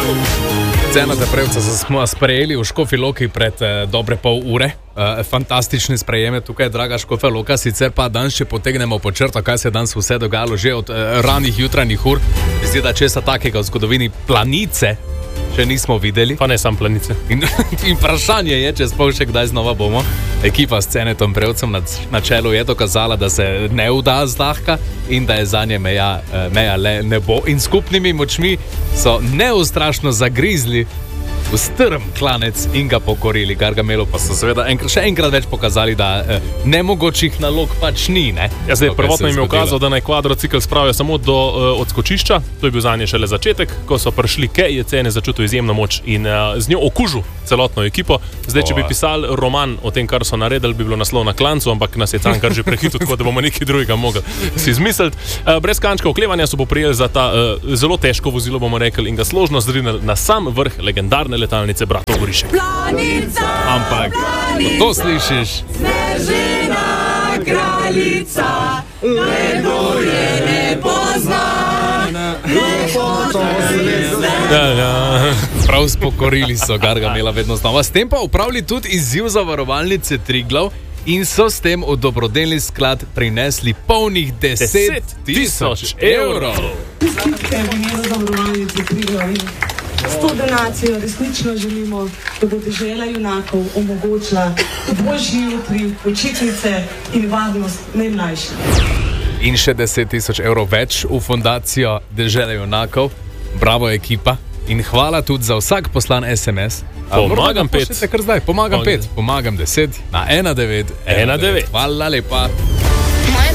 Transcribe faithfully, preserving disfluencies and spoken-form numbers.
Cenata Prevca smo sprejeli v Škofji Loki pred eh, dobre pol ure. Eh, fantastični sprejeme tukaj, draga Škofja Loka. Sicer pa danes, če potegnemo po črto, kaj se je danes vse dogajalo že od eh, ranih jutranjih ur. Zdi, da česa takega v zgodovini planice še nismo videli. Pa ne sam planice. In, in vprašanje je, če sploh še kdaj znova bomo. Ekipa s Cenetom Prevcem na, na čelu je dokazala, da se ne vda zdahka in da je zanje meja, meja le nebo. In skupnimi močmi so neustrašno zagrizli v strm klanec in ga pokorili. Gargamelu pa so seveda enkrat, še enkrat več pokazali, da eh, nemogočih nalog pač ni. Ne? Ja, zdaj, prvotno jim je ukazal, da naj kvadrocikl spravijo samo do uh, odskočišča. To je bil zanje šele začetek. Ko so prišli ke, je Cene začutil izjemno moč in uh, z njo okužil celotno ekipo. Zdaj, če bi pisali roman o tem, kar so naredili, bi bilo naslov Na klancu, ampak nas je Cankar že prehitil, tako da bomo nekaj drugega mogli si izmisliti. Uh, brez kančka oklevanja so poprijeli za ta uh, zelo težko vozilo, bomo rekli, in ga složno zrinili na sam vrh legendarne letalnice Bratov Gorišek. Planica, Ampak, ko to slišiš, snežena kraljica, ledo je ne pozna, lepoto zvezde. Ja, ja. prav spokorili so Gargamela vedno znova. S tem pa upravili tudi izziv zavarovalnice Triglav in so s tem v dobrodelni sklad prinesli polnih deset tisoč evrov. S to donacijo resnično želimo, da bo dežela junakov omogočila boljši jutri, počitnice in varnost najmlajših. In še deset tisoč evrov več v fundacijo Dežele junakov. Bravo ekipa in hvala tudi za vsak poslan es em es. Pomagam pet. Pomagam pet, pomagam deset na ena devet ena devet. Hvala lepa.